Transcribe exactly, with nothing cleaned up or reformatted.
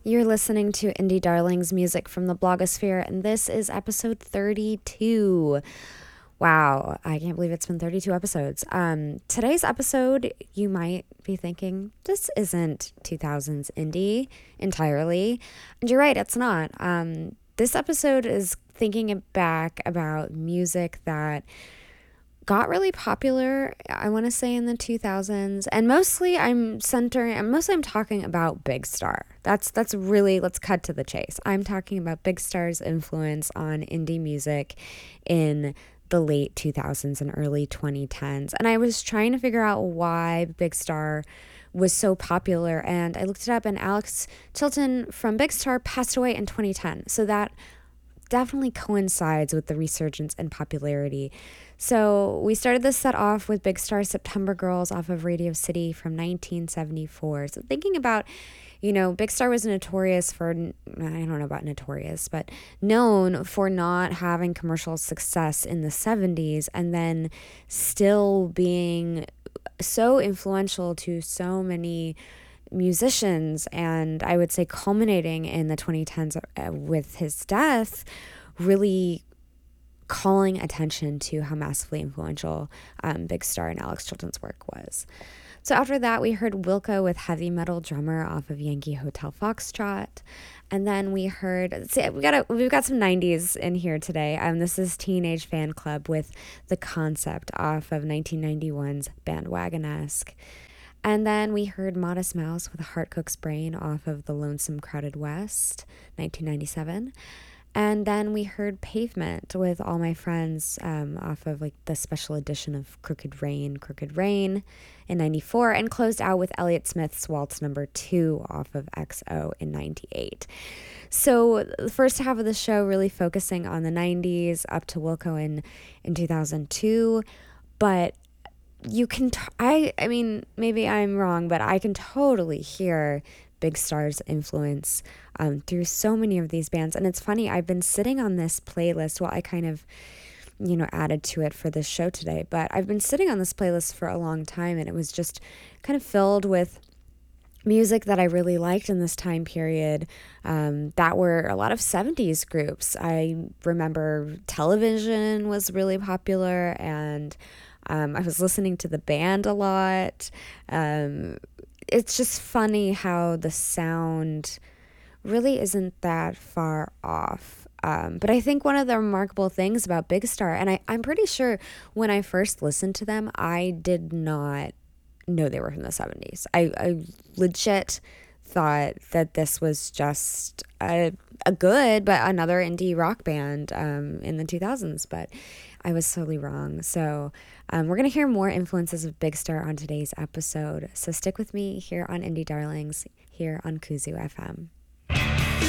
You're listening to Indie Darlings music from the blogosphere, and this is episode thirty-two. Wow, I can't believe it's been thirty-two episodes. Um, today's episode, you might be thinking, this isn't two thousands indie entirely. And you're right, it's not. Um, this episode is thinking back about music that got really popular, I want to say, in the two thousands, and mostly I'm centering mostly I'm talking about Big Star. That's that's really, let's cut to the chase. I'm talking about Big Star's influence on indie music in the late two thousands and early twenty tens. And I was trying to figure out why Big Star was so popular, and I looked it up, and Alex Chilton from Big Star passed away in twenty ten. So that definitely coincides with the resurgence in popularity. So we started this set off with Big Star's September Girls off of Radio City from nineteen seventy-four. So thinking about, you know, Big Star was notorious for, I don't know about notorious, but known for not having commercial success in the seventies, and then still being so influential to so many musicians, and I would say culminating in the twenty tens with his death, really calling attention to how massively influential um, Big Star and Alex Chilton's work was. So after that, we heard Wilco with Heavy Metal Drummer off of Yankee Hotel Foxtrot. And then we heard, see, we got a, we've got some nineties in here today. Um, this is Teenage Fan Club with The Concept off of nineteen ninety-one's Bandwagonesque. And then we heard Modest Mouse with Heart Cook's Brain off of The Lonesome Crowded West, nineteen ninety-seven. And then we heard Pavement with All My Friends um, off of like the special edition of Crooked Rain, Crooked Rain in ninety-four, and closed out with Elliott Smith's Waltz Number Two off of X O in ninety-eight. So the first half of the show really focusing on the nineties up to Wilco in, in two thousand two, but you can, t- I, I mean, maybe I'm wrong, but I can totally hear Big Star's influence um, through so many of these bands. And it's funny, I've been sitting on this playlist, well, I kind of, you know, added to it for this show today, but I've been sitting on this playlist for a long time, and it was just kind of filled with music that I really liked in this time period um, that were a lot of seventies groups. I remember Television was really popular, and Um, I was listening to the band a lot. Um, it's just funny how the sound really isn't that far off. Um, but I think one of the remarkable things about Big Star, and I, I'm pretty sure when I first listened to them, I did not know they were from the seventies. I, I legit thought that this was just a, a good but another indie rock band um, in the two thousands, but I was totally wrong. So um, we're going to hear more influences of Big Star on today's episode. So stick with me here on Indie Darlings, here on Kuzu F M.